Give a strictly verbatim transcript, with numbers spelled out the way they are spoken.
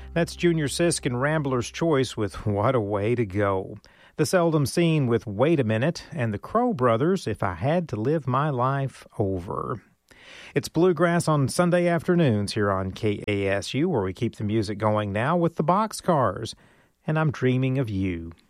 That's Junior Sisk and Rambler's Choice with What a Way to Go. The Seldom Seen with Wait a Minute, and the Crow Brothers, If I Had to Live My Life Over. It's Bluegrass on Sunday afternoons here on K A S U, where we keep the music going now with the Boxcars, and I'm Dreaming of You.